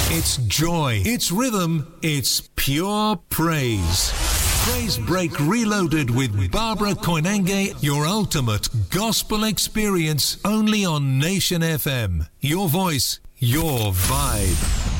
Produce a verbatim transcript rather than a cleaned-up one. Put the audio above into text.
It's joy, it's rhythm, it's pure praise. Praise Break Reloaded with Barbara Koinange, your ultimate gospel experience only on Nation F M. Your voice, your vibe.